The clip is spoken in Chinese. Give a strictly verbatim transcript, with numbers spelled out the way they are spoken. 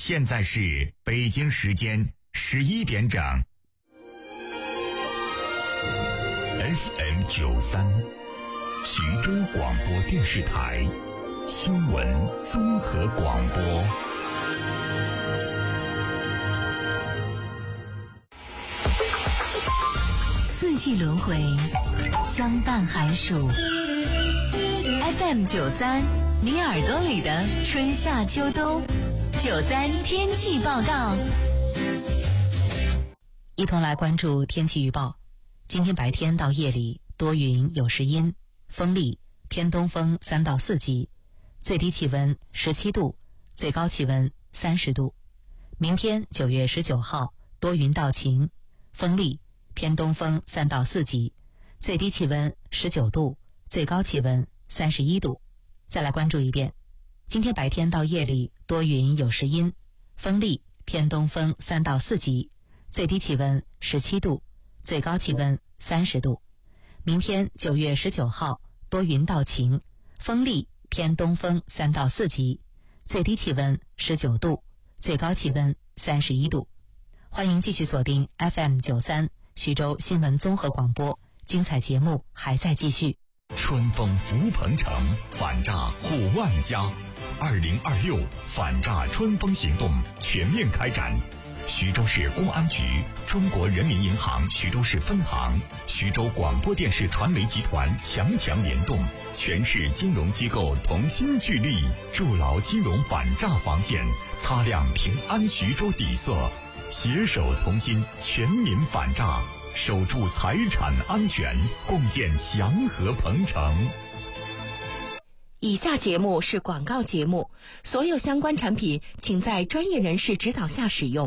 现在是北京时间十一点整。F M 九三，徐州广播电视台新闻综合广播。 四季轮回，相伴寒暑。F M 九三，你耳朵里的春夏秋冬。九三天气报告，一同来关注天气预报。今天白天到夜里多云有时阴，风力偏东风三到四级，最低气温十七度，最高气温三十度。明天九月十九号多云到晴，风力偏东风三到四级，最低气温十九度，最高气温三十一度。再来关注一遍，今天白天到夜里多云有时阴，风力偏东风三到四级，最低气温十七度，最高气温三十度。明天九月十九号多云到晴，风力偏东风三到四级，最低气温十九度，最高气温三十一度。欢迎继续锁定 F M 九三徐州新闻综合广播，精彩节目还在继续。 春风福鹏城，反诈护万家。二零二六反诈春风行动全面开展。徐州市公安局、中国人民银行徐州市分行、徐州广播电视传媒集团强强联动，全市金融机构同心聚力，筑牢金融反诈防线，擦亮平安徐州底色，携手同心，全民反诈，守住财产安全，共建祥和鹏城。 以下节目是广告节目，所有相关产品请在专业人士指导下使用。